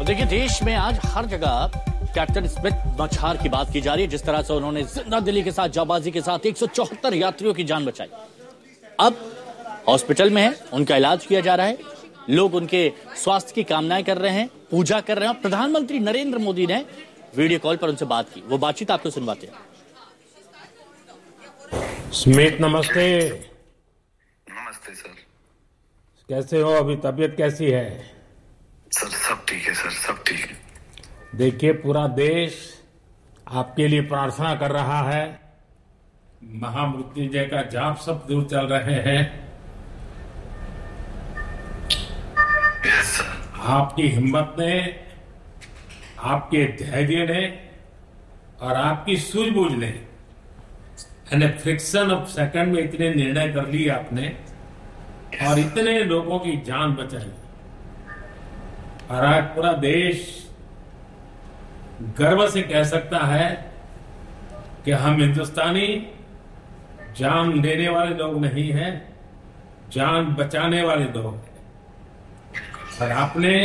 तो देखिए, देश में आज हर जगह कैप्टन स्मिथ मछार की बात की जा रही है। जिस तरह से उन्होंने जिंदा दिली के साथ, जाबाजी के साथ 174 यात्रियों की जान बचाई। अब हॉस्पिटल में है, उनका इलाज किया जा रहा है, लोग उनके स्वास्थ्य की कामनाएं कर रहे हैं, पूजा कर रहे हैं। प्रधानमंत्री नरेंद्र मोदी ने वीडियो कॉल पर उनसे बात की। वो बातचीत आपको सुनवाते हैं। स्मिथ, नमस्ते। नमस्ते सर। कैसे हो? अभी तबीयत कैसी है? सर सब ठीक है, सर सब ठीक है। देखिए, पूरा देश आपके लिए प्रार्थना कर रहा है। महामृत्युंजय का जाप सब दूर चल रहे हैं। Yes sir. आपकी हिम्मत ने, आपके धैर्य ने और आपकी सूझबूझ ने, यानी फ्रिक्शन ऑफ सेकंड में इतने निर्णय कर लिए आपने और इतने लोगों की जान बचाई। और आज पूरा देश गर्व से कह सकता है कि हम हिंदुस्तानी जान लेने वाले लोग नहीं हैं, जान बचाने वाले लोग हैं। और आपने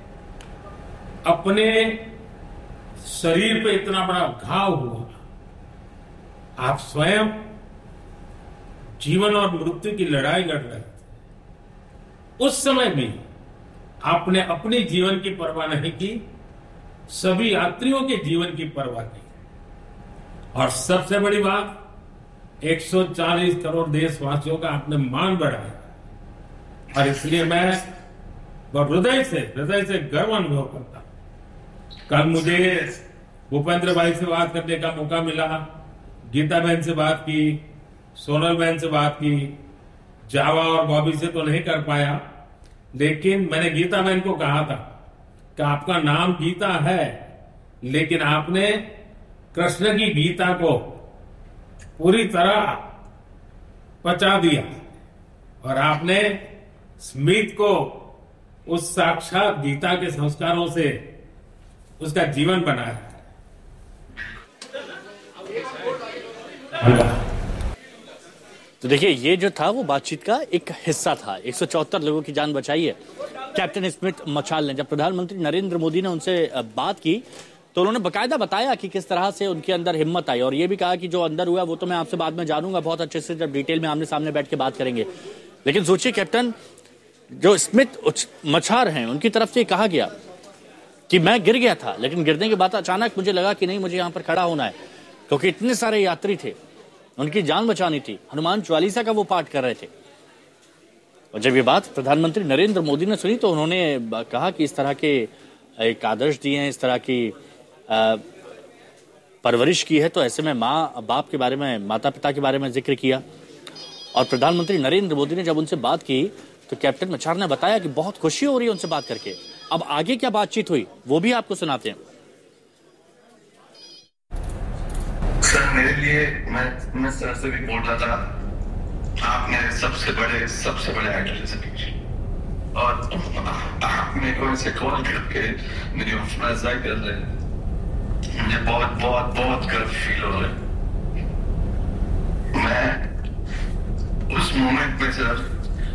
अपने शरीर पे इतना बड़ा घाव हुआ, आप स्वयं जीवन और मृत्यु की लड़ाई लड़ रहे थे। उस समय भी आपने अपने जीवन की परवाह नहीं की, सभी यात्रियों के जीवन की परवाह की। और सबसे बड़ी बात, 140 करोड़ देशवासियों का आपने मान बढ़ाया। और इसलिए मैं हृदय से गर्व अनुभव करता हूं। कल मुझे भूपेंद्र भाई से बात करने का मौका मिला, गीता बहन से बात की, सोनल बहन से बात की, जावा और बॉबी से तो नहीं कर पाया, लेकिन मैंने गीता बहन को कहा था कि आपका नाम गीता है, लेकिन आपने कृष्ण की गीता को पूरी तरह पचा दिया और आपने स्मिथ को उस साक्षात गीता के संस्कारों से उसका जीवन बनाया। तो देखिए, ये जो था वो बातचीत का एक हिस्सा था। 174 लोगों की जान बचाई है कैप्टन स्मिथ मछार ने। जब प्रधानमंत्री नरेंद्र मोदी ने उनसे बात की तो उन्होंने बकायदा बताया कि किस तरह से उनके अंदर हिम्मत आई, और ये भी कहा कि जो अंदर हुआ वो तो मैं आपसे बाद में जानूंगा बहुत अच्छे से, जब डिटेल में आमने सामने बैठ के बात करेंगे। लेकिन सोचिए, कैप्टन जो स्मिथ मछार हैं, उनकी तरफ से कहा गया कि मैं गिर गया था, लेकिन गिरने के बाद अचानक मुझे लगा कि नहीं, मुझे यहां पर खड़ा होना है, क्योंकि इतने सारे यात्री थे, उनकी जान बचानी थी। हनुमान चालीसा का वो पाठ कर रहे थे। और जब ये बात प्रधानमंत्री नरेंद्र मोदी ने सुनी तो उन्होंने कहा कि इस तरह के एक आदर्श दिए हैं, इस तरह की परवरिश की है, तो ऐसे में माँ बाप के बारे में, माता पिता के बारे में जिक्र किया। और प्रधानमंत्री नरेंद्र मोदी ने जब उनसे बात की तो कैप्टन मछार ने बताया कि बहुत खुशी हो रही है उनसे बात करके। अब आगे क्या बातचीत हुई वो भी आपको सुनाते हैं। सर मेरे लिए, मैं सर से भी बोल रहा था, आप मेरे सबसे बड़े आइडल हैं सर। और आप मेरे को ऐसे कॉल करके मेरी हौसला अफजाई कर रहे हैं, मुझे बहुत बहुत बहुत गर्व फील हो रहा है। मैं उस मोमेंट में सर,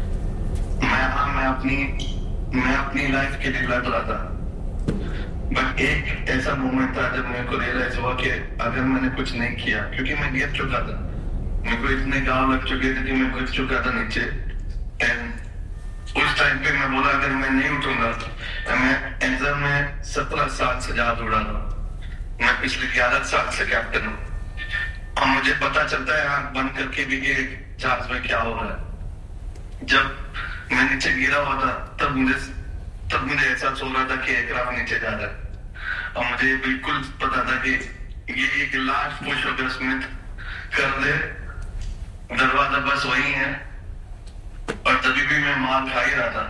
मैं अपनी लाइफ के लिए लड़ रहा था, बट एक ऐसा मोमेंट था जब मेरे को रियलाइज हुआ कि अगर मैंने कुछ नहीं किया, क्योंकि मैं गिर चुका था, मेरे को इतने घाव लग चुके थे कि मैं गिर चुका था नीचे। एंड उस टाइम पे मैं बोला, अगर मैं नहीं उठूंगा तो मैं 17 साल से जहाज उड़ा रहा हूँ, मैं पिछले 11 साल से कैप्टन हूँ, और मुझे पता चलता है आंख बंद करके भी कि जहाज में क्या हो रहा है। जब मैं नीचे गिरा हुआ था तब मुझे एहसास हो रहा था कि एयरक्राफ्ट नीचे जा रहा है, और मुझे बिल्कुल पता था कि ये एक लास्ट पुश होगा, स्मिथ कर दे, दरवाजा बस वही है। और तभी भी मैं मार खा ही रहा था,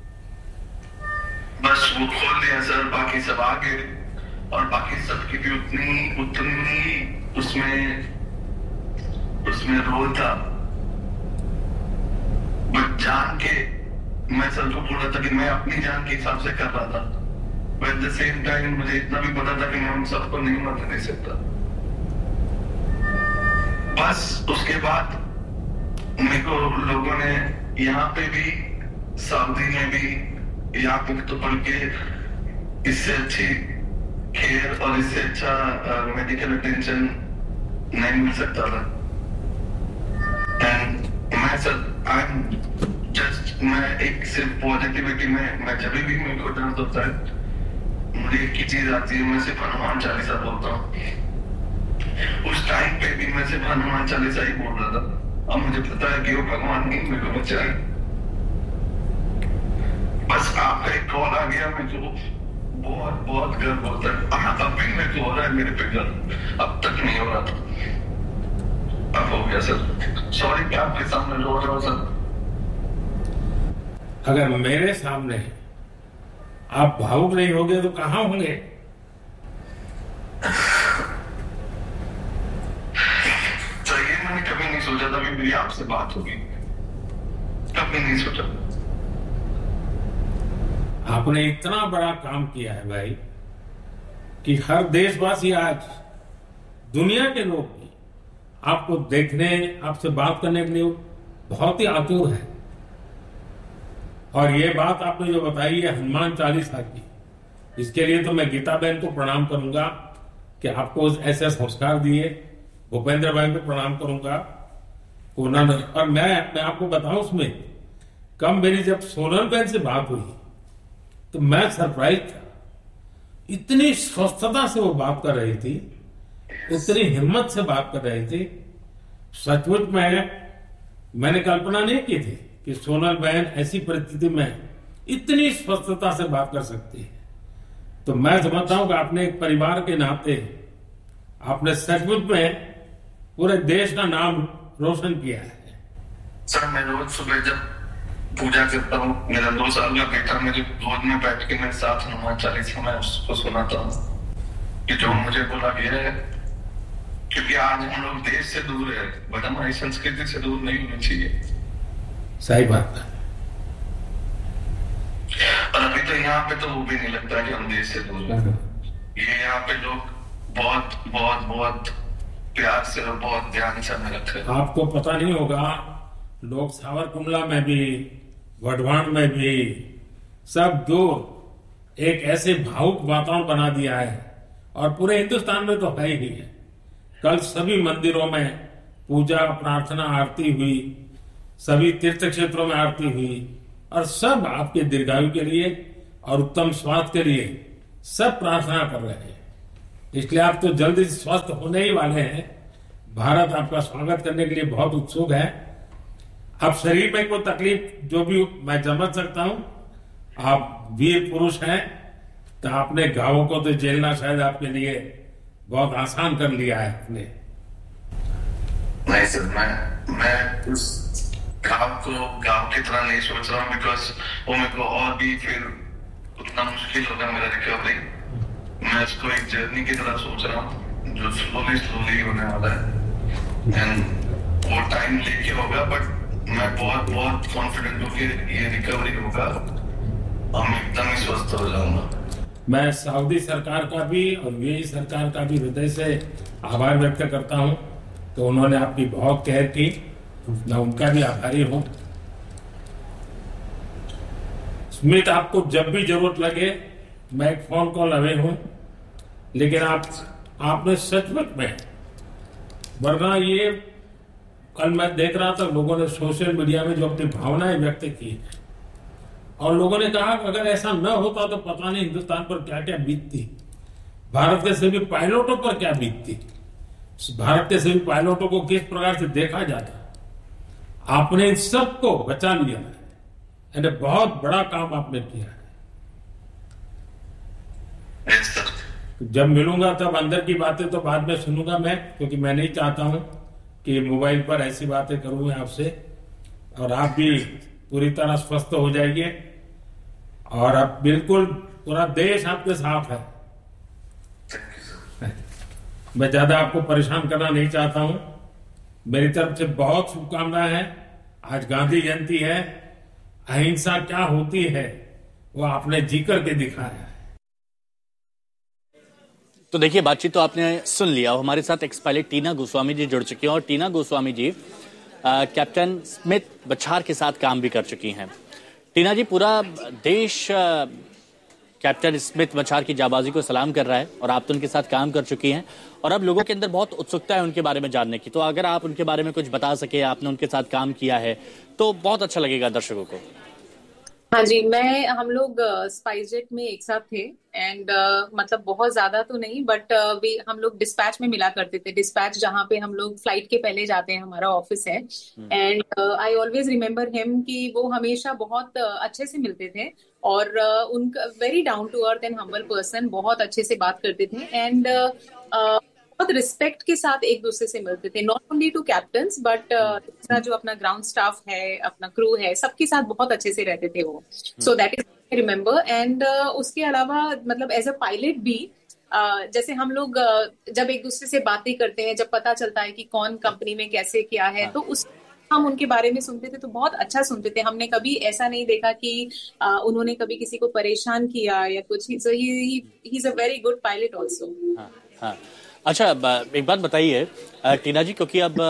बस वो खोल दिया सर, बाकी सब आगे, और बाकी सबकी भी उतनी उसमें रोल था। बट जान के मैं सर को बोल रहा था कि मैं अपनी जान के हिसाब से कर रहा था, but at the same time मुझे इतना भी पता था कि मैं उन सबको नहीं मरने दे सकता। बस उसके बाद मेरे को लोगों ने यहाँ पे भी, सऊदी में भी, यहाँ पे तो बल्कि इससे अच्छी केयर और इससे अच्छा मेडिकल अटेंशन नहीं मिल सकता था। एंड मैं मैं एक सिर्फ पॉजिटिविटी में, मैं जब भी मेरे को दर्द होता है मुझे एक ही चीज आती है, मैं सिर्फ हनुमान चालीसा बोलता हूँ। उस टाइम पे भी मैं सिर्फ हनुमान चालीसा ही बोल रहा था। अब मुझे पता है कि वो भगवान नहीं मेरे को बचाए। बस आपका एक कॉल आ गया, मेरे को बहुत बहुत गर्व होता है। अब भी मेरे को हो रहा है, मेरे पे गर्व अब तक नहीं हो रहा था, अब हो गया सर। सॉरी कि आपके सामने रो रहा हूँ सर। अगर मेरे सामने आप भावुक नहीं होंगे तो कहां होंगे? तो ये मैंने कभी नहीं सोचा था कि मेरी आपसे बात होगी, कभी नहीं सोचा। आपने इतना बड़ा काम किया है भाई कि हर देशवासी आज, दुनिया के लोग भी आपको देखने, आपसे बात करने के लिए बहुत ही आतुर है। और ये बात आपने जो बताई है हनुमान चालीसा की, इसके लिए तो मैं गीता बहन को प्रणाम करूंगा कि आपको ऐसे संस्कार दिए। भूपेंद्र भाई को प्रणाम करूंगा उन्होंने। और मैं आपको बताऊं, उसमें कम मेरी जब सोनल बहन से बात हुई तो मैं सरप्राइज था। इतनी स्वस्थता से वो बात कर रही थी, इतनी हिम्मत से बात कर रही थी। सचमुच में मैंने कल्पना नहीं की थी कि सोनल बहन ऐसी परिस्थिति में इतनी स्वस्थता से बात कर सकती है। तो मैं समझता हूं कि आपने एक परिवार के नाते आपने सचमुच में पूरे देश का नाम रोशन किया है। सर मैं रोज सुबह जब पूजा करता हूँ, मेरा 2 साल का बेटा मेरे गोद में बैठ के मेरे साथ हनुमान चालीसा में उसको सुनाता हूँ कि जो मुझे बोला गया है। क्योंकि आज हम लोग देश से दूर है, बट हमारी संस्कृति से दूर नहीं होनी चाहिए। सही बात है। और अभी तो यहाँ पे तो वो भी नहीं लगता कि हम देश से दूर हैं। ये यहाँ पे लोग बहुत बहुत बहुत प्यार से और बहुत ध्यान से हमें रखते हैं। आपको पता नहीं होगा, लोग सावरकुंडला में भी, वढवाण में भी, सब दूर एक ऐसे भावुक वातावरण बना दिया है। और पूरे हिंदुस्तान में तो है ही है। कल सभी मंदिरों में पूजा, प्रार्थना, आरती हुई, सभी तीर्थ क्षेत्रों में आरती हुई, और सब आपके दीर्घायु के लिए और उत्तम स्वास्थ्य के लिए सब प्रार्थना कर रहे हैं। इसलिए आप तो जल्दी स्वस्थ होने ही वाले हैं। भारत आपका स्वागत करने के लिए बहुत उत्सुक है। अब शरीर में कोई तकलीफ जो भी मैं समझ सकता हूं, आप वीर पुरुष हैं, तो आपने घावों को तो झेलना शायद आपके लिए बहुत आसान कर लिया है आपने। नहीं सर, मैं उस गाँव की तरह नहीं सोच रहा हूँ, बिकॉज वो मेरे को और भी फिर उतना मुश्किल होगा मेरा रिकवरी। मैं इसको एक जर्नी की तरह सोच रहा हूँ जो स्लोली होने वाला है। एंड वो टाइम लेके होगा, बट मैं बहुत बहुत कॉन्फिडेंट हूँ कि ये रिकवरी होगा और मैं एकदम ही स्वस्थ हो जाऊंगा। मैं सऊदी सरकार का भी और यूएई सरकार का भी हृदय से आभार व्यक्त करता हूं। तो उन्होंने आपकी बहुत केयर की, मैं उनका भी आभारी हूं। स्मिथ, आपको जब भी जरूरत लगे मैं एक फोन कॉल अवे हूं। लेकिन आपने सचमुच में, वरना ये कल मैं देख रहा था लोगों ने सोशल मीडिया में जो अपनी भावनाएं व्यक्त की, और लोगों ने कहा कि अगर ऐसा न होता तो पता नहीं हिंदुस्तान पर क्या क्या बीतती, भारत के सभी पायलटों पर क्या बीतती, भारत के सभी पायलटों को किस प्रकार से देखा जाता। आपने इन सबको बचा लिया है, यानी बहुत बड़ा काम आपने किया है। जब मिलूंगा तब अंदर की बातें तो बाद में सुनूंगा मैं, क्योंकि मैं नहीं चाहता हूं कि मोबाइल पर ऐसी बातें करूं आपसे। और आप भी पूरी तरह स्वस्थ हो जाइए, और अब बिल्कुल पूरा देश आपके साथ है। मैं ज्यादा आपको परेशान करना नहीं चाहता हूं। मेरी तरफ से बहुत शुभकामनाएं हैं। आज गांधी जयंती है। अहिंसा क्या होती है वो आपने जी करके दिखाया है। तो देखिए, बातचीत तो आपने सुन लिया। हमारे साथ एक्स पायलट टीना गोस्वामी जी जुड़ चुकी हैं, और टीना गोस्वामी जी कैप्टन स्मिथ बछार के साथ काम भी कर चुकी हैं। टीना जी, पूरा देश कैप्टन स्मिथ मछार की जाबाजी को सलाम कर रहा है और आप तो उनके साथ काम कर चुकी हैं और अब लोगों के अंदर बहुत उत्सुकता है उनके बारे में जानने की। तो अगर आप उनके बारे में कुछ बता सके, आपने उनके साथ काम किया है तो बहुत अच्छा लगेगा दर्शकों को। हाँ जी, हम लोग स्पाइस जेट में एक साथ थे एंड मतलब बहुत ज्यादा तो नहीं बट हम लोग डिस्पैच में मिला करते थे। डिस्पैच जहाँ पे हम लोग फ्लाइट के पहले जाते हैं, हमारा ऑफिस है। And I always remember him कि वो हमेशा बहुत अच्छे से मिलते थे और उनका very down to earth and humble person, बहुत अच्छे से बात करते थे एंड बहुत रिस्पेक्ट के साथ एक दूसरे से मिलते थे, not only to captains but दूसरा जो अपना ग्राउंड स्टाफ है, अपना क्रू है, सबके साथ बहुत अच्छे से रहते थे वो। So that is I remember. And उसके अलावा मतलब एज अ पायलट भी जैसे हम लोग जब एक दूसरे से बातें करते हैं, जब पता चलता है कि कौन कंपनी में कैसे क्या है, तो उस हम उनके बारे में सुनते थे तो बहुत अच्छा सुनते थे। हमने कभी ऐसा नहीं देखा कि उन्होंने कभी किसी को परेशान किया या कुछ। सो he is a very good pilot also. हाँ। अच्छा, एक बात बताइए टीना जी, क्योंकि अब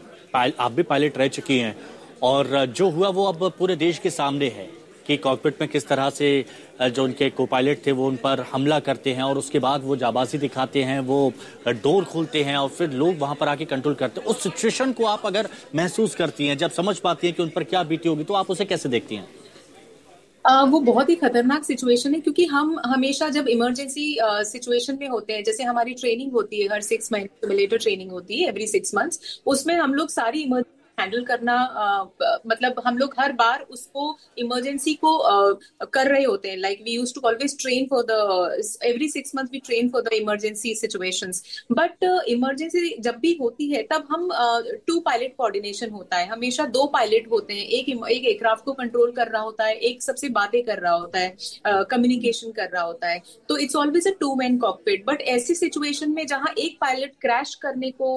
आप भी पायलट रह चुकी हैं और जो हुआ वो अब पूरे देश के सामने है कि कॉकपिट में किस तरह से जो उनके को पायलट थे वो उन पर हमला करते हैं और उसके बाद वो जाबाजी दिखाते हैं, वो डोर खोलते हैं और फिर लोग वहां पर आके कंट्रोल करते हैं। उस सिचुएशन को आप अगर महसूस करती हैं, जब समझ पाती हैं कि उन पर क्या बीती होगी, तो आप उसे कैसे देखती हैं? वो बहुत ही खतरनाक सिचुएशन है क्योंकि हम हमेशा जब इमरजेंसी सिचुएशन में होते हैं, जैसे हमारी ट्रेनिंग होती है हर 6 महीने, सिमुलेटर ट्रेनिंग होती है एवरी 6 मंथ्स, उसमें हम लोग सारी इमरजेंसी हैंडल करना मतलब हम लोग हर बार उसको इमरजेंसी को कर रहे होते हैं। Like we used to always train for the every 6 month we train for the emergency situations. But emergency जब भी होती है तब हम 2 पायलट कोऑर्डिनेशन होता है, हमेशा 2 पायलट होते हैं। एक एयरक्राफ्ट को कंट्रोल कर रहा होता है, एक सबसे बातें कर रहा होता है, कम्युनिकेशन कर रहा होता है। तो it's always a 2 man cockpit. But ऐसी सिचुएशन में जहां एक पायलट क्रैश करने को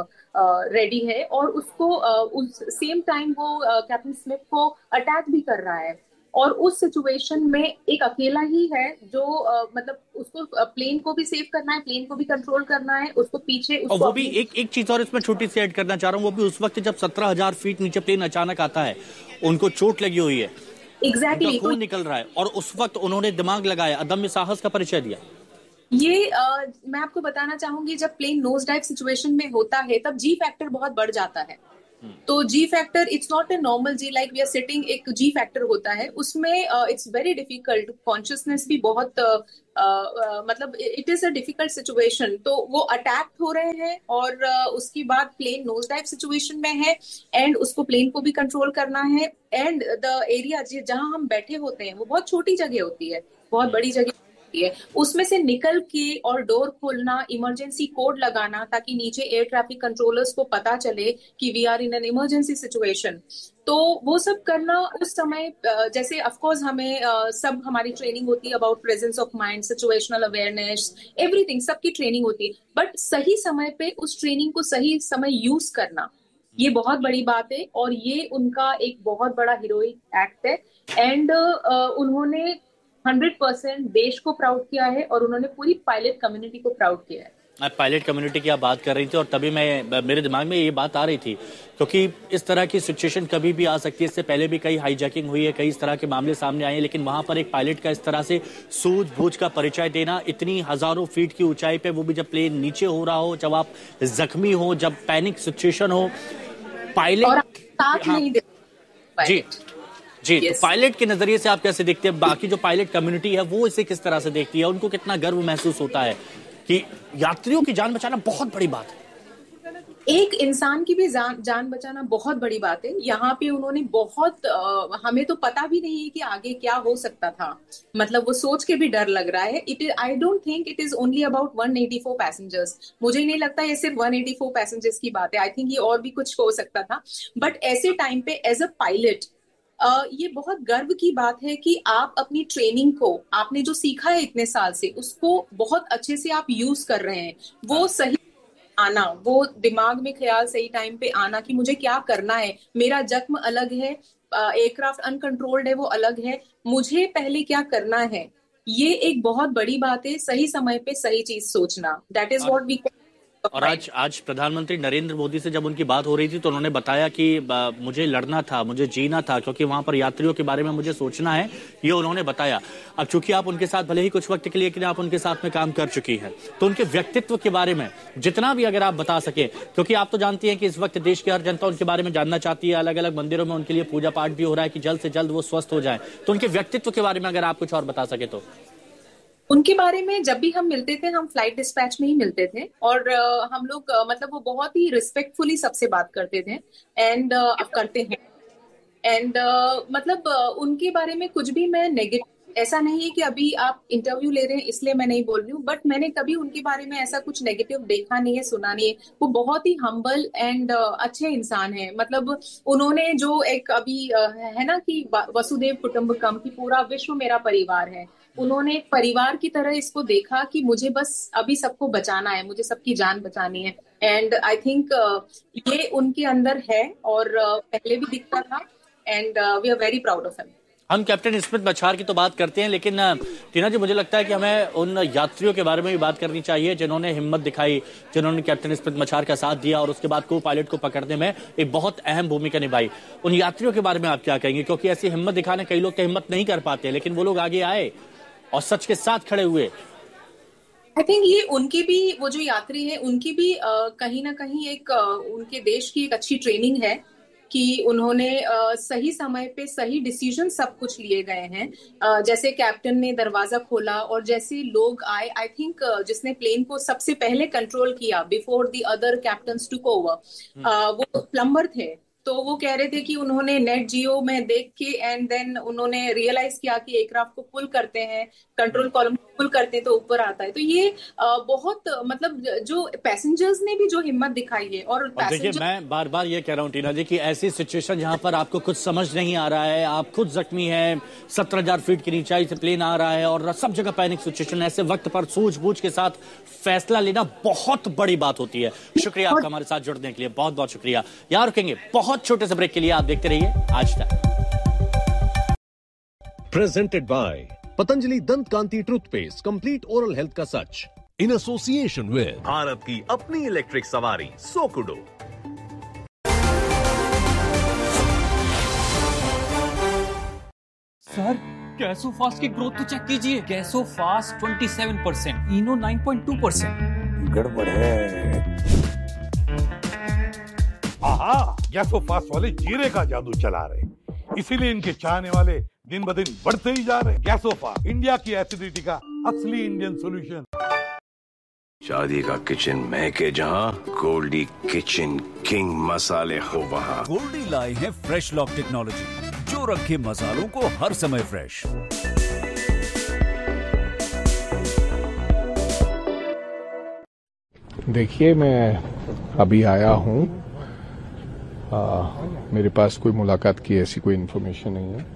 रेडी है और उसको उस सेम टाइम वो कैप्टन स्मिथ को अटैक भी कर रहा है और उस सिचुएशन में एक अकेला ही है जो मतलब उसको प्लेन को भी सेव करना है, प्लेन को भी कंट्रोल करना है, उसको पीछे उसको और वो भी एक चीज और इसमें छोटी सी ऐड करना चाह रहा हूँ, वो भी उस वक्त जब 17,000 फीट नीचे प्लेन अचानक आता है, उनको चोट लगी हुई है, एग्जैक्टली खून निकल रहा है और उस वक्त उन्होंने दिमाग लगाया, अदम्य साहस का परिचय दिया। ये मैं आपको बताना चाहूंगी, जब प्लेन नोज डाइव सिचुएशन में होता है तब जी फैक्टर बहुत बढ़ जाता है। तो जी factor it's not a normal ji like we are sitting, एक जी फैक्टर होता है उसमें। इट्स वेरी डिफिकल्ट, कॉन्शियसनेस भी बहुत मतलब it is a difficult situation. तो वो अटैक हो रहे हैं और उसके बाद प्लेन नोज डाइव सिचुएशन में है एंड उसको प्लेन को भी कंट्रोल करना है एंड द एरिया जहां हम बैठे होते हैं वो बहुत छोटी जगह होती है, बहुत बड़ी जगह है, उसमें से निकल के और डोर खोलना, इमरजेंसी कोड लगाना ताकि नीचे एयर ट्रैफिक कंट्रोलर्स को पता चले कि we are in an emergency situation. तो वो सब करना उस समय जैसे ऑफ कोर्स हमें सब हमारी ट्रेनिंग होती है about presence of mind, situational awareness, everything, सबकी ट्रेनिंग होती है। बट सही समय पे उस ट्रेनिंग को सही समय यूज करना, ये बहुत बड़ी बात है और ये उनका एक बहुत बड़ा हीरोइक एक्ट है। एंड उन्होंने 100% देश को प्राउड किया है और उन्होंने पूरी पायलट कम्युनिटी को प्राउड किया है। पायलट कम्युनिटी की आप बात कर रही थी और तभी मेरे दिमाग में ये बात आ रही थी क्योंकि इस तरह की सिचुएशन कभी भी आ सकती है। इससे पहले भी कई हाईजैकिंग हुई है, कई इस तरह के मामले सामने आए हैं, लेकिन वहां पर एक पायलट का इस तरह से सूझबूझ का परिचय देना, इतनी हजारों फीट की ऊंचाई पे, वो भी जब प्लेन नीचे हो रहा हो, जब आप जख्मी हो, जब पैनिक सिचुएशन हो, पायलट साथ नहीं दे जी जी। तो पायलट के नजरिए से आप कैसे देखते हैं, बाकी जो पायलट कम्युनिटी है वो इसे किस तरह से देखती है, उनको कितना गर्व महसूस होता है कि यात्रियों की जान बचाना बहुत बड़ी बात है? एक इंसान की भी जान बचाना बहुत बड़ी बात है। यहाँ पे उन्होंने बहुत हमें तो पता भी नहीं है कि आगे क्या हो सकता था, मतलब वो सोच के भी डर लग रहा है। It is, I don't think it is only about 184 passengers. मुझे नहीं लगता ये सिर्फ 184 पैसेंजर्स की बात है, आई थिंक ये और भी कुछ हो सकता था। बट ऐसे टाइम पे एज अ पायलट ये बहुत गर्व की बात है कि आप अपनी ट्रेनिंग को, आपने जो सीखा है इतने साल से, उसको बहुत अच्छे से आप यूज कर रहे हैं। वो सही आना, वो दिमाग में ख्याल सही टाइम पे आना कि मुझे क्या करना है, मेरा जख्म अलग है, एयरक्राफ्ट अनकंट्रोल्ड है वो अलग है, मुझे पहले क्या करना है, ये एक बहुत बड़ी बात है। सही समय पे सही चीज सोचना, दैट इज व्हाट वी। और आज प्रधानमंत्री नरेंद्र मोदी से जब उनकी बात हो रही थी तो उन्होंने बताया कि मुझे लड़ना था, मुझे जीना था, क्योंकि वहां पर यात्रियों के बारे में मुझे सोचना है, ये उन्होंने बताया। अब चूंकि आप उनके साथ भले ही कुछ वक्त के लिए, लेकिन आप उनके साथ में काम कर चुकी हैं, तो उनके व्यक्तित्व के बारे में जितना भी अगर आप बता सके, क्योंकि आप तो जानती हैं कि इस वक्त देश की हर जनता उनके बारे में जानना चाहती है, अलग अलग मंदिरों में उनके लिए पूजा पाठ भी हो रहा है कि जल्द से जल्द वो स्वस्थ हो जाए, तो उनके व्यक्तित्व के बारे में अगर आप कुछ और बता सके तो। उनके बारे में जब भी हम मिलते थे, हम फ्लाइट डिस्पैच में ही मिलते थे, और हम लोग मतलब वो बहुत ही रिस्पेक्टफुली सबसे बात करते थे, एंड अब करते हैं। एंड मतलब उनके बारे में कुछ भी मैं नेगेटिव, ऐसा नहीं है कि अभी आप इंटरव्यू ले रहे हैं इसलिए मैं नहीं बोल रही हूँ, बट मैंने कभी उनके बारे में ऐसा कुछ नेगेटिव देखा नहीं है, सुना नहीं है। वो बहुत ही हम्बल एंड अच्छे इंसान है। मतलब उन्होंने जो एक अभी है ना कि वसुदेव कुटुंबकम, की पूरा विश्व मेरा परिवार है, उन्होंने एक परिवार की तरह इसको देखा कि मुझे बस अभी सबको बचाना है, मुझे सबकी जान बचानी है। एंड आई थिंक ये उनके अंदर है, और पहले भी दिखता था, and we are very proud of him. हम कैप्टन स्मिथ मछार की तो बात करते हैं, लेकिन टीना जी, मुझे लगता है कि हमें उन यात्रियों के बारे में भी बात करनी चाहिए जिन्होंने हिम्मत दिखाई, जिन्होंने कैप्टन स्मिथ मछार का साथ दिया और उसके बाद को पायलट को पकड़ने में एक बहुत अहम भूमिका निभाई। उन यात्रियों के बारे में आप क्या कहेंगे? क्योंकि ऐसी हिम्मत दिखाने कई लोग तो हिम्मत नहीं कर पाते, लेकिन वो लोग आगे आए और सच के साथ खड़े हुए। आई थिंक ये उनकी भी, वो जो यात्री है उनकी भी कहीं ना कहीं एक उनके देश की एक अच्छी ट्रेनिंग है कि उन्होंने सही समय पे सही डिसीजन सब कुछ लिए गए हैं। जैसे कैप्टन ने दरवाजा खोला और जैसे लोग आए, आई थिंक जिसने प्लेन को सबसे पहले कंट्रोल किया before the other captains took over, वो प्लम्बर थे। तो वो कह रहे थे कि उन्होंने नेट जियो में देख के एंड देन उन्होंने रियलाइज किया कि एयरक्राफ्ट को पुल करते हैं, कंट्रोल कॉलम को पुल करते हैं तो ऊपर आता है। तो ये बहुत मतलब जो पैसेंजर्स ने भी जो हिम्मत दिखाई है। और देखिए, मैं बार बार ये कह रहा हूँ टीना जी कि ऐसी सिचुएशन जहां पर आपको कुछ समझ नहीं आ रहा है, आप खुद जख्मी हैं, 17,000 फीट की ऊंचाई से प्लेन आ रहा है और सब जगह पैनिक सिचुएशन, ऐसे वक्त पर सूझबूझ के साथ फैसला लेना बहुत बड़ी बात होती है। शुक्रिया आपका हमारे साथ जुड़ने के लिए, बहुत बहुत शुक्रिया। यहाँ रुकेंगे बहुत छोटे से ब्रेक के लिए, आप देखते रहिए आज तक। प्रेजेंटेड बाय पतंजलि दंत कांति टूथपेस्ट, कंप्लीट ओरल हेल्थ का सच, इन एसोसिएशन विद भारत की अपनी इलेक्ट्रिक सवारी सोकुडो। सर, गैसोफास्ट की ग्रोथ तो चेक कीजिए। गैसोफास्ट 27%, इनो 9.2%। गड़बड़ है। आहा, गैसोफास्ट वाले जीरे का जादू चला रहे, इसीलिए इनके चाहने वाले दिन ब दिन बढ़ते ही जा रहे। गैसोफास्ट, इंडिया की एसिडिटी का असली इंडियन सॉल्यूशन। शादी का किचन महके जहां, गोल्डी किचन किंग मसाले हो वहां। गोल्डी लाए हैं फ्रेश लॉक टेक्नोलॉजी, जो रखे मसालों को हर समय फ्रेश। देखिए, मैं अभी आया हूँ, मेरे पास कोई मुलाकात की ऐसी कोई इन्फॉर्मेशन नहीं है।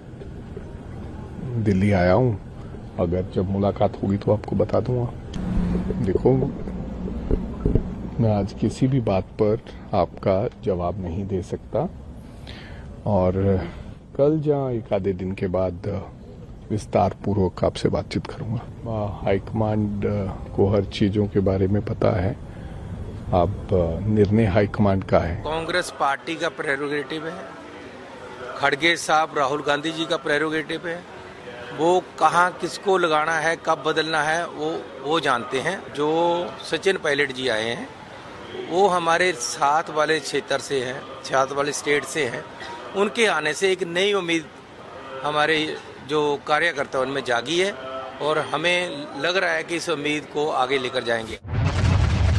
दिल्ली आया हूँ, अगर जब मुलाकात होगी तो आपको बता दूंगा। देखो, मैं आज किसी भी बात पर आपका जवाब नहीं दे सकता, और कल जहाँ एक आधे दिन के बाद विस्तार पूर्वक आपसे बातचीत करूंगा। हाईकमांड को हर चीजों के बारे में पता है, अब निर्णय हाईकमांड का है। कांग्रेस पार्टी का प्रेरोगेटिव है, खड़गे साहब राहुल गांधी जी का प्रेरोगेटिव है। वो कहाँ किसको लगाना है, कब बदलना है, वो जानते हैं। जो सचिन पायलट जी आए हैं वो हमारे साथ वाले क्षेत्र से हैं, साथ वाले स्टेट से हैं। उनके आने से एक नई उम्मीद हमारे जो कार्यकर्ता उनमें जागी है, और हमें लग रहा है कि इस उम्मीद को आगे लेकर जाएंगे।